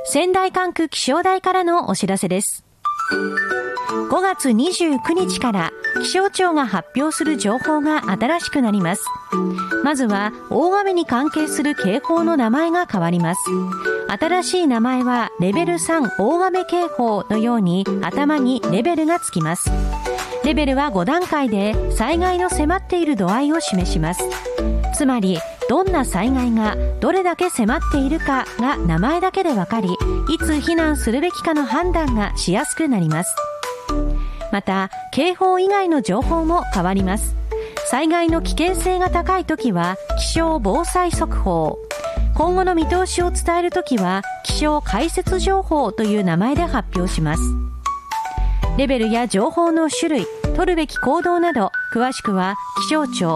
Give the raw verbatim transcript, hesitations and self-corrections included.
仙台管区気象台からのお知らせです。ごがつにじゅうくにちから気象庁が発表する情報が新しくなります。まずは大雨に関係する警報の名前が変わります。新しい名前はレベルさん大雨警報のように頭にレベルがつきます。レベルはごだんかいで災害の迫っている度合いを示します。つまりどんな災害がどれだけ迫っているかが名前だけでわかり、いつ避難するべきかの判断がしやすくなります。また警報以外の情報も変わります。災害の危険性が高いときは気象防災速報、今後の見通しを伝えるときは気象解説情報という名前で発表します。レベルや情報の種類、取るべき行動など詳しくは気象庁